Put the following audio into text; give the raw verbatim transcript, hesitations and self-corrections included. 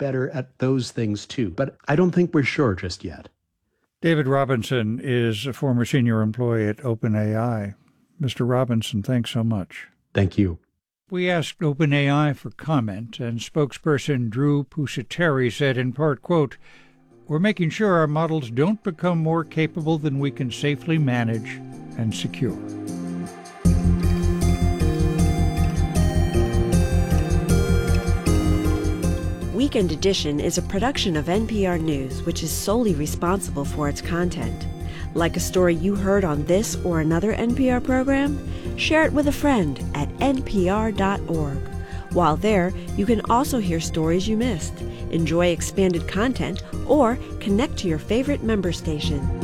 better at those things too. But I don't think we're sure just yet. David Robinson is a former senior employee at OpenAI. Mister Robinson, thanks so much. Thank you. We asked OpenAI for comment, and spokesperson Drew Pusateri said in part, quote, "We're making sure our models don't become more capable than we can safely manage and secure." Weekend Edition is a production of N P R News, which is solely responsible for its content. Like a story you heard on this or another N P R program? Share it with a friend at N P R dot org. While there, you can also hear stories you missed, enjoy expanded content, or connect to your favorite member station.